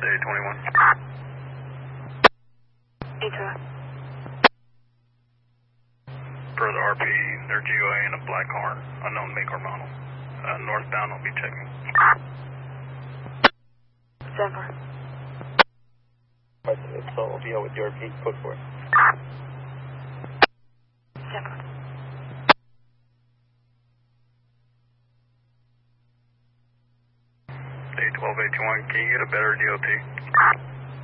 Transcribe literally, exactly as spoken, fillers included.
A twenty-one. Atra. Per the R P, their G O A in a black car, unknown make or model. Uh, northbound will be checking. Denver. So we'll be out with the R P, code for it. Denver. A twelve, A twenty-one, can you get a better D O T?